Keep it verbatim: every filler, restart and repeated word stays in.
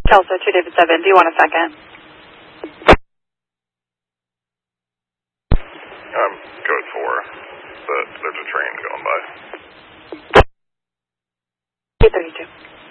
Kelso, two David seven, do you want a second? I'm code four, but there's a train going by. eight thirty-two.